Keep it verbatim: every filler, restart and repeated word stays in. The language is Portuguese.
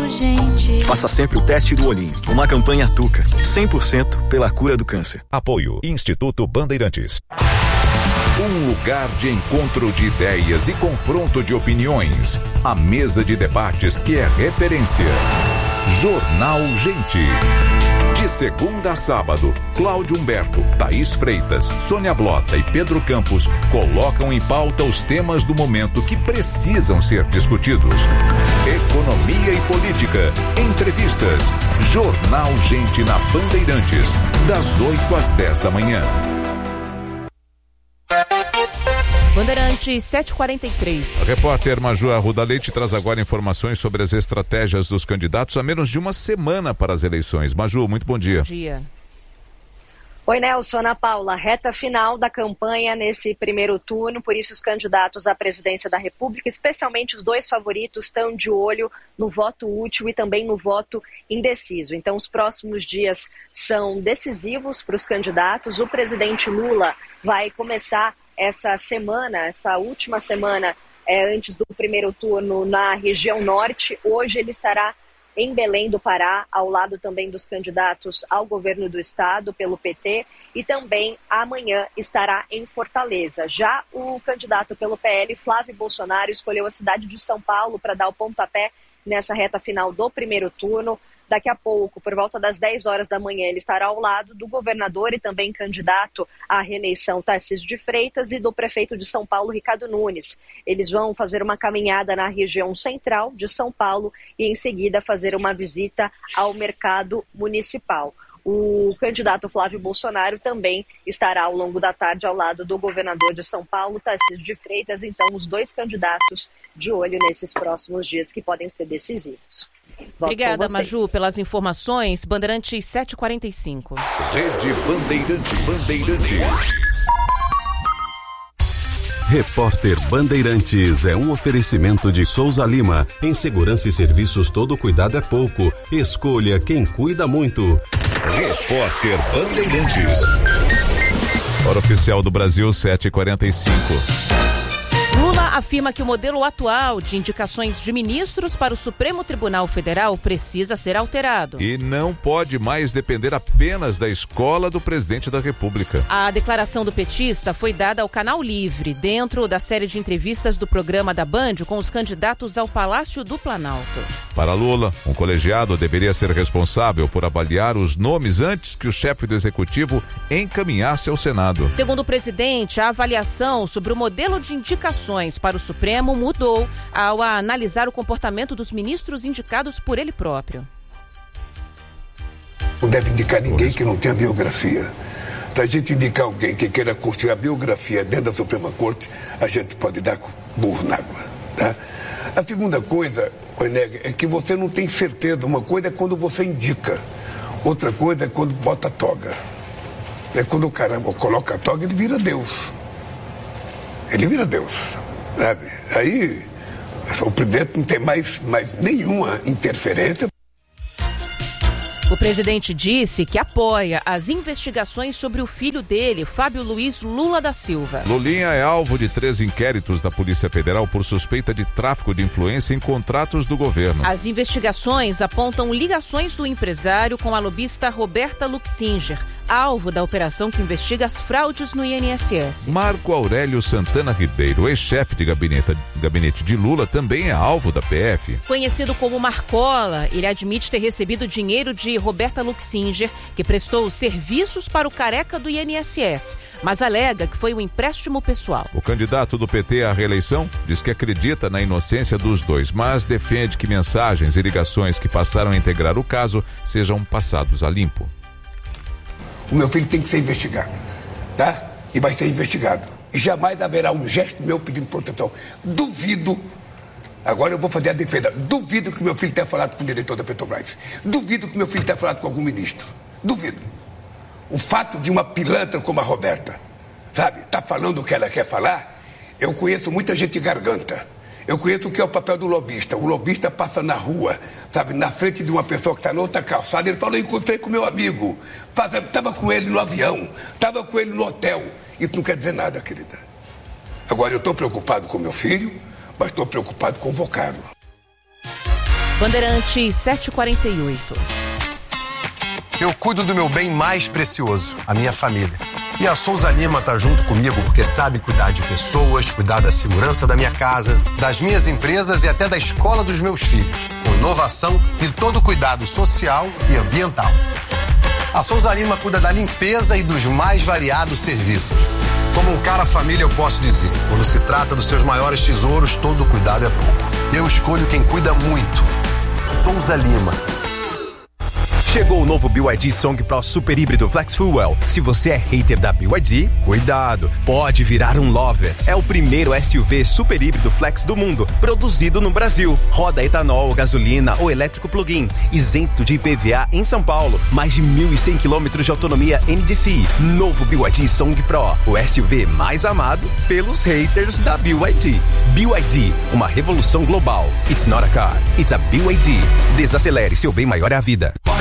Gente. Faça sempre o teste do olhinho. Uma campanha Tuca. cem por cento pela cura do câncer. Apoio Instituto Bandeirantes. Um lugar de encontro de ideias e confronto de opiniões. A mesa de debates que é referência. Jornal Gente. De segunda a sábado, Cláudio Humberto, Thaís Freitas, Sônia Blota e Pedro Campos colocam em pauta os temas do momento que precisam ser discutidos. Economia e política, entrevistas. Jornal Gente na Bandeirantes, das oito às dez da manhã. Bandeirantes sete e quarenta e três. A repórter Maju Arruda Leite traz agora informações sobre as estratégias dos candidatos a menos de uma semana para as eleições. Maju, muito bom dia. Bom dia. Oi, Nelson, Ana Paula, reta final da campanha nesse primeiro turno, por isso os candidatos à presidência da República, especialmente os dois favoritos, estão de olho no voto útil e também no voto indeciso. Então, os próximos dias são decisivos para os candidatos. O presidente Lula vai começar essa semana, essa última semana é, antes do primeiro turno na região norte. Hoje ele estará em Belém do Pará, ao lado também dos candidatos ao governo do estado pelo P T, e também amanhã estará em Fortaleza. Já o candidato pelo P L, Flávio Bolsonaro, escolheu a cidade de São Paulo para dar o pontapé nessa reta final do primeiro turno. Daqui a pouco, por volta das dez horas da manhã, ele estará ao lado do governador e também candidato à reeleição Tarcísio de Freitas e do prefeito de São Paulo, Ricardo Nunes. Eles vão fazer uma caminhada na região central de São Paulo e, em seguida, fazer uma visita ao mercado municipal. O candidato Flávio Bolsonaro também estará ao longo da tarde ao lado do governador de São Paulo, Tarcísio de Freitas. Então, os dois candidatos de olho nesses próximos dias que podem ser decisivos. Volto Obrigada, Maju, pelas informações. Bandeirantes sete e quarenta e cinco. Rede Bandeirantes. Bandeirantes. Repórter Bandeirantes é um oferecimento de Souza Lima. Em segurança e serviços, todo cuidado é pouco. Escolha quem cuida muito. Repórter Bandeirantes. Hora oficial do Brasil, sete e quarenta e cinco. Lula afirma que o modelo atual de indicações de ministros para o Supremo Tribunal Federal precisa ser alterado. E não pode mais depender apenas da escola do presidente da República. A declaração do petista foi dada ao Canal Livre, dentro da série de entrevistas do programa da Band com os candidatos ao Palácio do Planalto. Para Lula, um colegiado deveria ser responsável por avaliar os nomes antes que o chefe do executivo encaminhasse ao Senado. Segundo o presidente, a avaliação sobre o modelo de indicações para o Supremo mudou ao analisar o comportamento dos ministros indicados por ele próprio. Não deve indicar ninguém que não tenha biografia. Se a gente indicar alguém que queira construir a biografia dentro da Suprema Corte, a gente pode dar burro na água. Tá? A segunda coisa, Oeneg, é que você não tem certeza. Uma coisa é quando você indica, outra coisa é quando bota a toga. É quando o cara coloca a toga, ele vira Deus. Ele vira Deus, sabe? Aí o presidente não tem mais, mais nenhuma interferência. O presidente disse que apoia as investigações sobre o filho dele, Fábio Luiz Lula da Silva. Lulinha é alvo de três inquéritos da Polícia Federal por suspeita de tráfico de influência em contratos do governo. As investigações apontam ligações do empresário com a lobista Roberta Luxinger, alvo da operação que investiga as fraudes no I N S S. Marco Aurélio Santana Ribeiro, ex-chefe de gabinete, gabinete de Lula, também é alvo da P F. Conhecido como Marcola, ele admite ter recebido dinheiro de Roberta Luxinger, que prestou serviços para o careca do I N S S, mas alega que foi um empréstimo pessoal. O candidato do P T à reeleição diz que acredita na inocência dos dois, mas defende que mensagens e ligações que passaram a integrar o caso sejam passados a limpo. O meu filho tem que ser investigado, tá? E vai ser investigado. E jamais haverá um gesto meu pedindo proteção. Duvido, agora eu vou fazer a defesa, duvido que meu filho tenha falado com o diretor da Petrobras. Duvido que meu filho tenha falado com algum ministro. Duvido. O fato de uma pilantra como a Roberta, sabe, tá falando o que ela quer falar, eu conheço muita gente garganta. Eu conheço o que é o papel do lobista. O lobista passa na rua, sabe, na frente de uma pessoa que está na outra calçada. Ele falou, eu encontrei com meu amigo, estava com ele no avião, estava com ele no hotel. Isso não quer dizer nada, querida. Agora, eu estou preocupado com meu filho, mas estou preocupado com o vocábulo. Bandeirantes sete e quarenta e oito. Eu cuido do meu bem mais precioso, a minha família. E a Souza Lima tá junto comigo porque sabe cuidar de pessoas, cuidar da segurança da minha casa, das minhas empresas e até da escola dos meus filhos, com inovação e todo cuidado social e ambiental. A Souza Lima cuida da limpeza e dos mais variados serviços. Como um cara família, eu posso dizer, quando se trata dos seus maiores tesouros, todo cuidado é pouco. Eu escolho quem cuida muito. Souza Lima. Chegou o novo B Y D Song Pro Super Híbrido Flex Fuel. Se você é hater da B Y D, cuidado, pode virar um lover. É o primeiro S U V super híbrido flex do mundo, produzido no Brasil. Roda etanol, gasolina ou elétrico plug-in, isento de I P V A em São Paulo. Mais de mil e cem quilômetros de autonomia N D C I. Novo B Y D Song Pro, o S U V mais amado pelos haters da B Y D. B Y D, uma revolução global. It's not a car, it's a B Y D. Desacelere, seu bem maior é a vida.